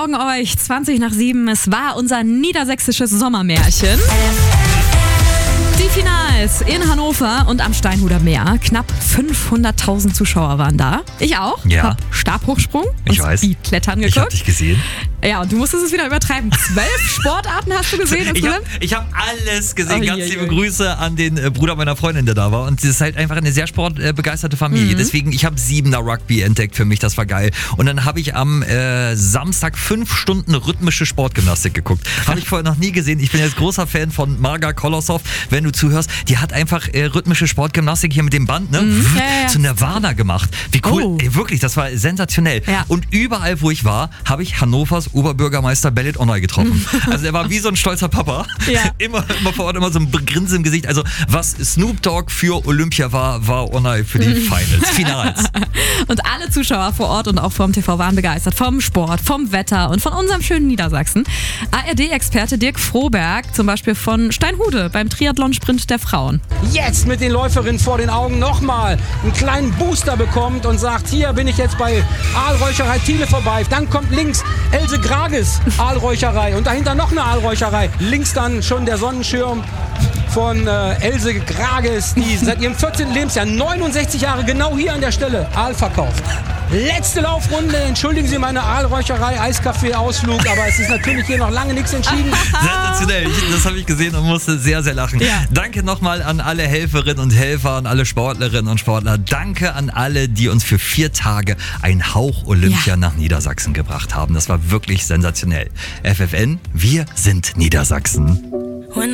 Morgen euch, 20 nach 7. Es war unser niedersächsisches Sommermärchen. Die Finals in Hannover und am Steinhuder Meer. Knapp 500.000 Zuschauer waren da. Ich auch. Ja. Hab Stabhochsprung Ich und weiß. Speedklettern Ich hab geguckt. dich gesehen. Ja, und du musstest es wieder übertreiben. 12 Sportarten hast du gesehen insgesamt? Ich hab alles gesehen. Oh, Ganz je, liebe je. Grüße an den Bruder meiner Freundin, der da war. Und sie ist halt einfach eine sehr sportbegeisterte Familie. Deswegen, ich habe 7er Rugby entdeckt für mich. Das war geil. Und dann habe ich am Samstag 5 Stunden rhythmische Sportgymnastik geguckt. Habe ich vorher noch nie gesehen. Ich bin jetzt großer Fan von Marga Kolosov. Wenn du zuhörst, die hat einfach rhythmische Sportgymnastik hier mit dem Band Ja. zu Nirvana gemacht. Wie cool. Oh. Ey, wirklich, das war sensationell. Ja. Und überall, wo ich war, habe ich Hannovers Oberbürgermeister Belit Onay getroffen. Also er war wie so ein stolzer Papa. Ja. Immer vor Ort, immer so ein Grinsen im Gesicht. Also was Snoop Dogg für Olympia war Onay für die Finals. Und alle Zuschauer vor Ort und auch vom TV waren begeistert. Vom Sport, vom Wetter und von unserem schönen Niedersachsen. ARD-Experte Dirk Froberg zum Beispiel von Steinhude beim Triathlon-Sprint der Frauen. Jetzt mit den Läuferinnen vor den Augen nochmal einen kleinen Booster bekommt und sagt, hier bin ich jetzt bei Aalräucherei Thiele vorbei. Dann kommt links Else Grages Aalräucherei und dahinter noch eine Aalräucherei. Links dann schon der Sonnenschirm von Else Grages, die seit ihrem 14. Lebensjahr 69 Jahre genau hier an der Stelle Aal verkauft. Letzte Laufrunde, entschuldigen Sie meine Aalräucherei, Eiskaffee-Ausflug, aber es ist natürlich hier noch lange nichts entschieden. Sensationell. Das habe ich gesehen und musste sehr, sehr lachen. Ja. Danke nochmal an alle Helferinnen und Helfer, an alle Sportlerinnen und Sportler. Danke an alle, die uns für 4 Tage ein Hauch Olympia nach Niedersachsen gebracht haben. Das war wirklich sensationell. FFN, wir sind Niedersachsen.